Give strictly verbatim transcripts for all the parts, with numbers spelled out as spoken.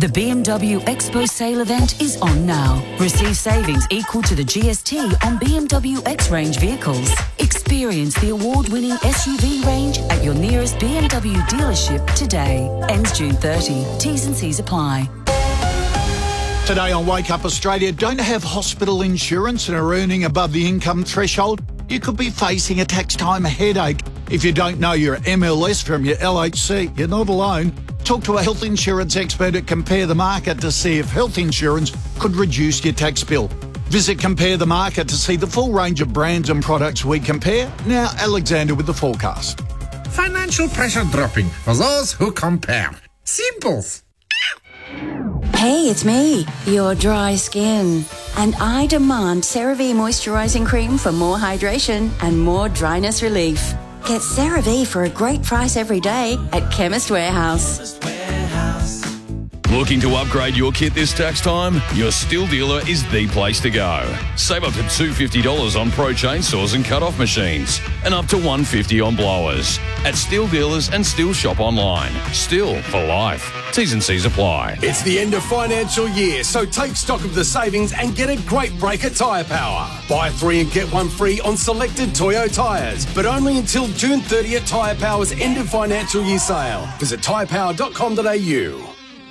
The B M W Expo sale event is on now. Receive savings equal to the G S T on B M W X-Range vehicles. Experience the award-winning S U V range at your nearest B M W dealership today. Ends June thirtieth. T's and C's apply. Today on Wake Up Australia, don't have hospital insurance and are earning above the income threshold? You could be facing a tax time headache. If you don't know your M L S from your L H C, you're not alone. Talk to a health insurance expert at Compare the Market to see if health insurance could reduce your tax bill. Visit Compare the Market to see the full range of brands and products we compare. Now, Alexander with the forecast. Financial pressure dropping for those who compare. Simples. Hey, it's me, your dry skin. And I demand CeraVe Moisturising Cream for more hydration and more dryness relief. Get CeraVe for a great price every day at Chemist Warehouse. Looking to upgrade your kit this tax time? Your Stihl dealer is the place to go. Save up to two hundred fifty dollars on pro chainsaws and cut-off machines and up to one hundred fifty dollars on blowers. At Stihl dealers and Stihl shop online. Stihl for life. T's and C's apply. It's the end of financial year, so take stock of the savings and get a great break at Tyre Power. Buy three and get one free on selected Toyo tyres, but only until June thirtieth at Tyre Power's end of financial year sale. Visit tyre power dot com dot a u.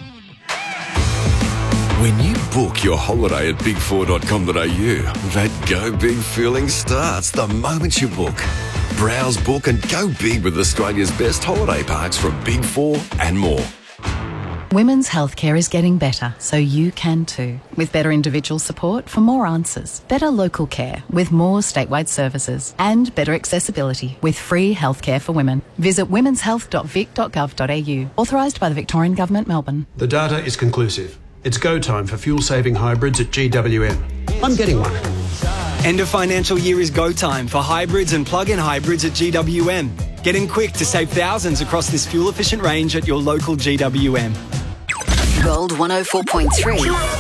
When you book your holiday at big four dot com dot a u, that go big feeling starts the moment you book. Browse, book and go big with Australia's best holiday parks from Big Four and more. Women's healthcare is getting better, so you can too. With better individual support for more answers, better local care with more statewide services, and better accessibility with free healthcare for women. Visit womens health dot vic dot gov dot a u. Authorised by the Victorian Government, Melbourne. The data is conclusive. It's go time for fuel-saving hybrids at G W M. I'm getting one. End of financial year is go time for hybrids and plug-in hybrids at G W M. Get in quick to save thousands across this fuel-efficient range at your local G W M. Gold one oh four point three.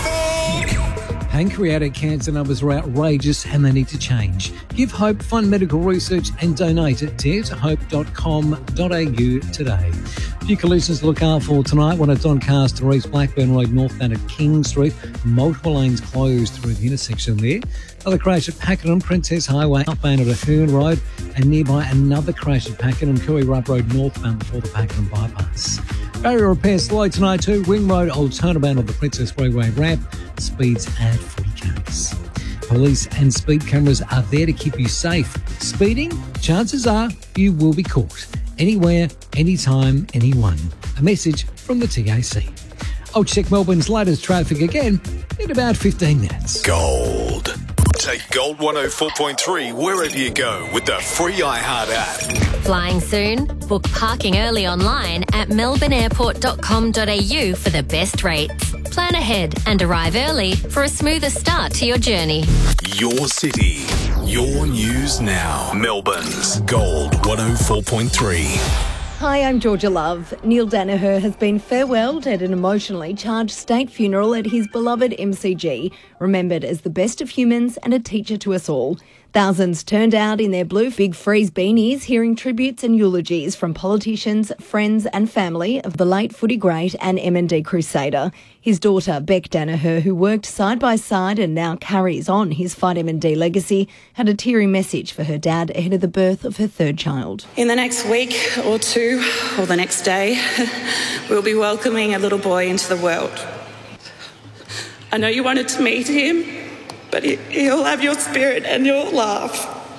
Pancreatic cancer numbers are outrageous and they need to change. Give hope, fund medical research and donate at dare to hope dot com dot a u today. A few collisions to look out for tonight. One at Doncaster East, Blackburn Road northbound at King Street. Multiple lanes closed through the intersection there. Another crash at Pakenham, Princess Highway outbound at Ahern Road. And nearby another crash at Pakenham, Cooey Rupp Road northbound before the Pakenham bypass. Barrier repair slow tonight too. Ring Road, Old Turnabout of the Princess Freeway ramp. Speeds at forty k's. Police and speed cameras are there to keep you safe. Speeding, chances are you will be caught. Anywhere, anytime, anyone. A message from the T A C. I'll check Melbourne's latest traffic again in about fifteen minutes. Gold. Take Gold one oh four point three wherever you go with the free iHeart app. Flying soon? Book parking early online at melbourne airport dot com dot a u for the best rates. Plan ahead and arrive early for a smoother start to your journey. Your city, your news now. Melbourne's Gold one oh four point three. Hi, I'm Georgia Love. Neil Danaher has been farewelled at an emotionally charged state funeral at his beloved M C G, remembered as the best of humans and a teacher to us all. Thousands turned out in their blue Big Freeze beanies, hearing tributes and eulogies from politicians, friends and family of the late footy great and M and D crusader. His daughter, Beck Danaher, who worked side by side and now carries on his Fight M and D legacy, had a teary message for her dad ahead of the birth of her third child. In the next week or two, or the next day, we'll be welcoming a little boy into the world. I know you wanted to meet him, but he'll have your spirit and your laugh.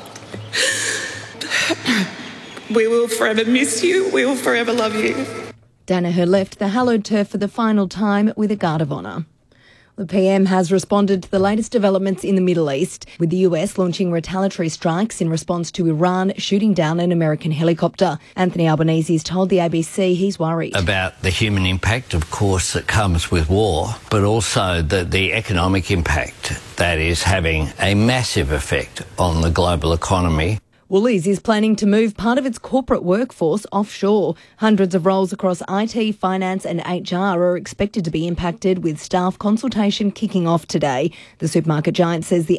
We will forever miss you. We will forever love you. Danaher left the hallowed turf for the final time with a guard of honour. The P M has responded to the latest developments in the Middle East, with the U S launching retaliatory strikes in response to Iran shooting down an American helicopter. Anthony Albanese has told the A B C he's worried about the human impact, of course, that comes with war, but also the, the economic impact that is having a massive effect on the global economy. Woolies is planning to move part of its corporate workforce offshore. Hundreds of roles across I T, finance and H R are expected to be impacted, with staff consultation kicking off today. The supermarket giant says the